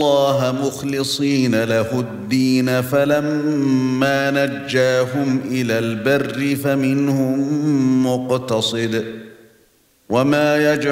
اللَّهَ مُخْلِصِينَ لَهُ الدِّينَ فَلَمَّا نَجَّاهُمْ إِلَى الْبَرِّ فَمِنْهُم مُّقْتَصِدٌ وَمَا يَجْعَلُ